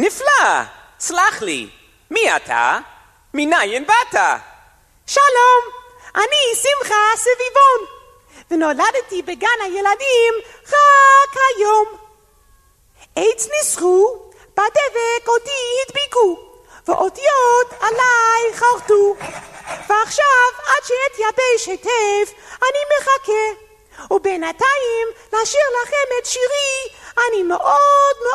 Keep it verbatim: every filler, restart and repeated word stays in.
נפלא! סלח לי, מי אתה? מניין באת? שלום, אני שמחה סביבון, ונולדתי בגן הילדים רק היום. עץ ניסחו, בדבק אותי הדביקו, ואותיות עליי חרטו, ועכשיו עד שאתייבש היטב אני מחכה, ובינתיים לשיר לכם את שירי אני מאוד מאוד